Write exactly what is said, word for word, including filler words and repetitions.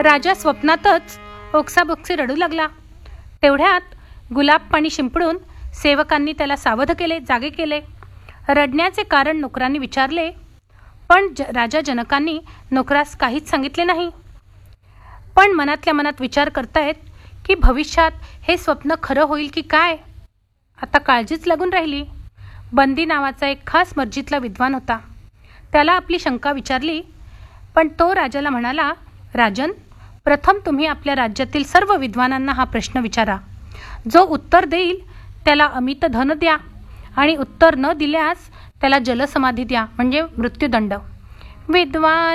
राजा स्वप्नातच ओक्साबोक्सी रडू लागला. तेवढ्यात गुलाब पाणी शिंपडून सेवकांनी त्याला सावध केले, जागे केले. रडण्याचे कारण नोकरांनी विचारले, पण ज राजा जनकांनी नोकरास काहीच सांगितले नाही. पण मनातल्या मनात विचार करतायत की भविष्यात हे स्वप्न खरं होईल की काय. आता काळजीच लागून राहिली. बंदी नावाचा एक खास मर्जीतला विद्वान होता. त्याला आपली शंका विचारली, पण तो राजाला म्हणाला, राजन, प्रथम तुम्ही आपल्या राज्यातील सर्व विद्वानांना हा प्रश्न विचारा. जो उत्तर देईल त्याला अमित धन द्या आणि उत्तर न दिल्यास त्याला जलसमाधी द्या, म्हणजे मृत्यूदंड. विद्वान